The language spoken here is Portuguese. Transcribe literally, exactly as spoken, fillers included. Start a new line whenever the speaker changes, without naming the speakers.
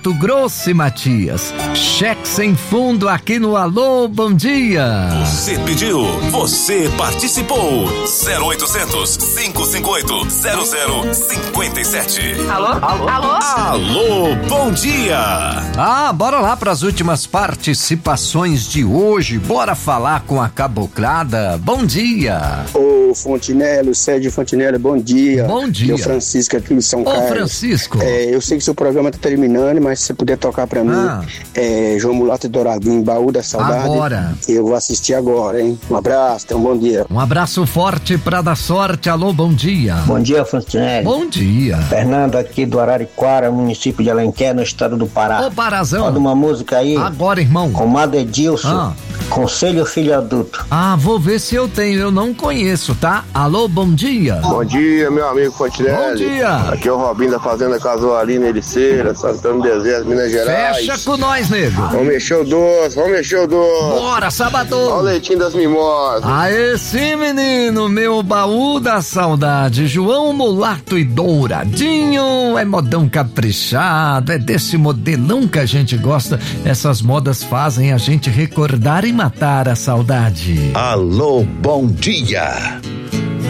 Mato Grosso e Matias. Cheque sem fundo aqui no Alô, bom dia.
Você pediu, você participou. zero oitocentos, cinco cinco oito, zero zero cinco sete.
Alô? Alô? Alô?
Alô, bom dia.
Ah, bora lá para as últimas participações de hoje. Bora falar com a Caboclada. Bom dia.
Ô, Fontinelli, Sérgio Fontinelli, bom dia.
Bom dia.
Eu, Francisco, aqui de São
Ô,
Carlos.
Francisco.
É, eu sei que seu programa tá terminando, mas se você puder tocar pra mim,
Ah.
é, João Mulato e Douradinho, Baú da Saudade.
Agora.
Eu vou assistir agora, hein? Um abraço, tenha um bom dia.
Um abraço forte pra dar sorte. Alô, bom dia.
Bom dia, Fontinelli.
Bom dia.
Fernando aqui do Araraquara, município de Alenquer, no estado do Pará.
Ô, Parazão.
Roda uma música aí.
Agora, irmão.
Comando Edilson.
Ah.
Conselho Filho Adulto.
Ah, vou ver se eu tenho. Eu não conheço, tá? Alô, bom dia.
Bom dia, meu amigo Fontinelli.
Bom dia.
Aqui é o Robinho da Fazenda Casualina, Ericeira, Santana do Deserto, Minas Gerais.
Fecha com nós, nego.
Vamos mexer o doce, vamos mexer o doce.
Bora,
Olha
sábado.
o leitinho das mimosas.
Aê, sim, menino, meu baú da saudade. João Mulato e Douradinho. É modão caprichado, é desse modelão que a gente gosta. Essas modas fazem a gente recordar e matar a saudade.
Alô, bom dia.